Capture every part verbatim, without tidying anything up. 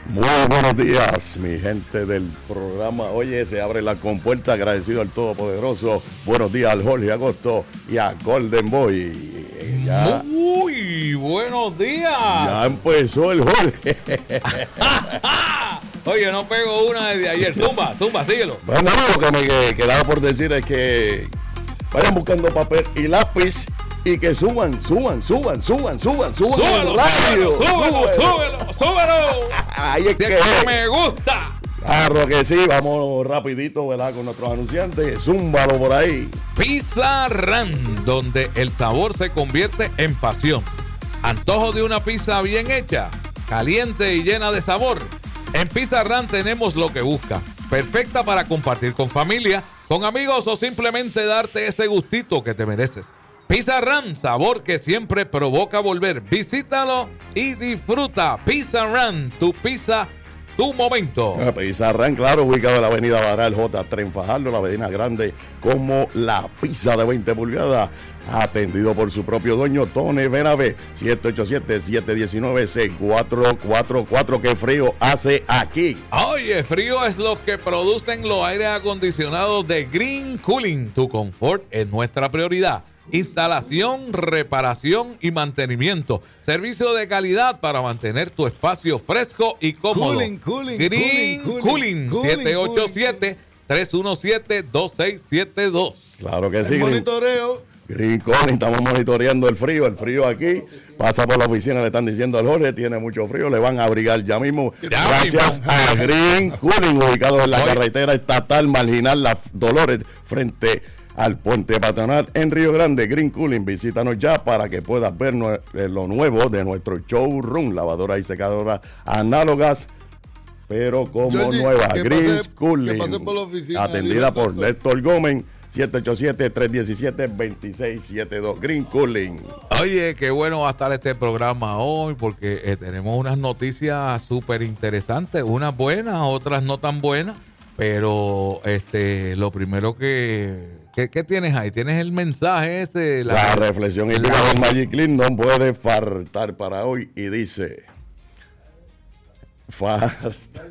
Muy buenos días, mi gente del programa. Oye, se abre la compuerta, agradecido al Todopoderoso. Buenos días al Jorge Agosto y a Golden Boy. Ya, Muy buenos días. Ya empezó el Jorge. Oye, no pego una desde ayer. Zumba, zumba, síguelo. Bueno, lo que me quedaba por decir es que vayan buscando papel y lápiz. Y que suban, suban, suban, suban, suban, suban súbelo, el radio. Súbelo, súbelo, súbelo, súbelo. Ahí es que, que, que me gusta. Claro que sí, vamos rapidito, ¿verdad? Con nuestros anunciantes. Zúmbalo por ahí. Pizza Run, donde el sabor se convierte en pasión. Antojo de una pizza bien hecha, caliente y llena de sabor. En Pizza Run tenemos lo que busca. Perfecta para compartir con familia, con amigos o simplemente darte ese gustito que te mereces. Pizza Run, sabor que siempre provoca volver. Visítalo y disfruta. Pizza Run, tu pizza, tu momento. Pizza Run, claro, ubicado en la avenida Baral J tres en Fajardo, la avenida grande, como la pizza de veinte pulgadas. Atendido por su propio dueño, Tony Benavé, siete ocho siete, siete uno nueve, seis cuatro cuatro cuatro. ¿Qué frío hace aquí? Oye, frío es lo que producen los aires acondicionados de Green Cooling. Tu confort es nuestra prioridad. Instalación, reparación y mantenimiento. Servicio de calidad para mantener tu espacio fresco y cómodo. Cooling, cooling, Green cooling, Cooling, cooling, siete ocho siete, tres uno siete, dos seis siete dos. Claro que sí. El monitoreo. Green Cooling, estamos monitoreando el frío. El frío aquí pasa por la oficina, le están diciendo al Jorge, tiene mucho frío, le van a abrigar ya mismo. Ya gracias mismo. a Green Cooling, ubicado en la Oye. carretera estatal marginal Las Dolores, frente al puente patronal en Río Grande. Green Cooling, visítanos ya para que puedas ver nue- lo nuevo de nuestro showroom, lavadoras y secadoras análogas, pero como Georgie, nuevas. que Green pase- Cooling, que pase por la oficina, atendida digo, por Néstor Gómez, siete ocho siete, tres uno siete, dos seis siete dos. Green Cooling. Oye, qué bueno va a estar este programa hoy porque eh, tenemos unas noticias súper interesantes, unas buenas, otras no tan buenas, pero este, lo primero que... ¿Qué, ¿Qué tienes ahí? ¿Tienes el mensaje ese? La, la reflexión y la, del Magic Clip no puede faltar para hoy y dice... Falta.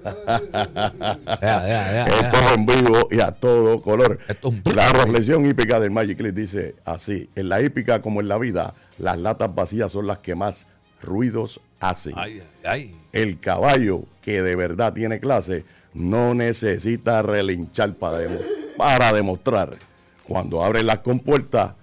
Ya, ya, ya, Esto es en vivo y a todo color. Esto es un... La reflexión hípica del Magic Clip dice así: en la hípica como en la vida, las latas vacías son las que más ruidos hacen. Ay, ay, ay. El caballo que de verdad tiene clase no necesita relinchar para, demo- para demostrar. Cuando abre las compuertas,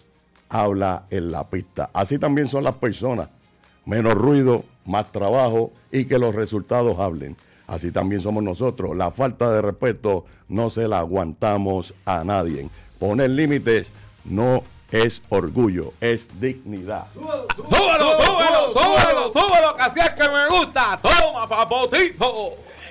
habla en la pista. Así también son las personas. Menos ruido, más trabajo y que los resultados hablen. Así también somos nosotros. La falta de respeto no se la aguantamos a nadie. Poner límites no es orgullo, es dignidad. ¡Súbelo, súbelo, súbelo, súbelo, súbelo, que así es que me gusta! ¡Toma, papotito!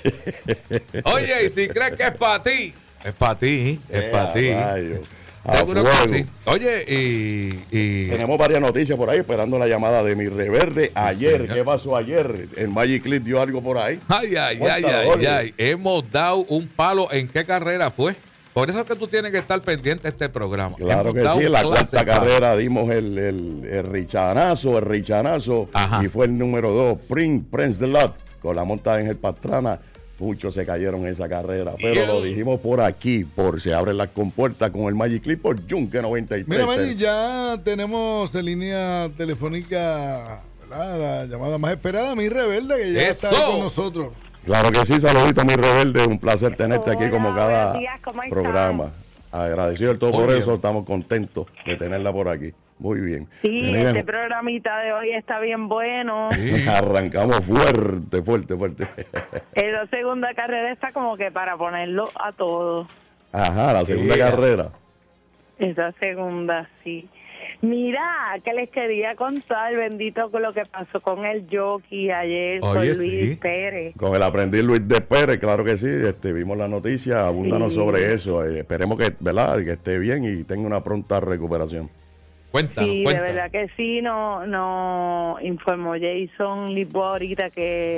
Oye, y si crees que es para ti, es para ti, es para ti. Seguro que sí. Oye, y, y... tenemos varias noticias por ahí, esperando la llamada de mi reverde. Ayer, ¿qué pasó ayer? ¿El Magic Clip dio algo por ahí? Ay, ay, Cuéntalo, ay, ay, Jorge. ay. Hemos dado un palo. ¿En qué carrera fue? Por eso es que tú tienes que estar pendiente de este programa. Claro Hemos que dado sí, en un la clase cuarta palo. carrera dimos el, el, el richanazo, el richanazo, Ajá. y fue el número dos, Prince, Prince de Lot, con la montada en el Pastrana. Muchos se cayeron en esa carrera, pero el- lo dijimos por aquí, por se abren las compuertas con el Magic Clip por Yunque noventa y tres. Mira, Manny, ya tenemos en línea telefónica, ¿verdad?, la llamada más esperada, mi rebelde, que ya ¡Eso! está ahí con nosotros. Claro que sí, saludito mi rebelde, un placer tenerte aquí Hola, como cada buenos días, ¿cómo están? programa. Agradecido del todo Muy por bien. eso, estamos contentos de tenerla por aquí. Muy bien. Sí, Tenemos- este programita de hoy está bien bueno. Sí. Arrancamos fuerte, fuerte, fuerte. En la segunda carrera está como que para ponerlo a todos. Ajá, la segunda Sí. carrera. Esa segunda, sí. Mira, que les quería contar, bendito, con lo que pasó con el jockey ayer, Oye, con Luis sí. Pérez. Con el aprendiz Luis de Pérez, claro que sí, este, vimos la noticia, abúndanos Sí. sobre eso. Eh, esperemos que, ¿verdad?, que esté bien y tenga una pronta recuperación. Cuéntanos, Sí, de cuéntanos. verdad que sí, no, no informó Jason Lisboa ahorita que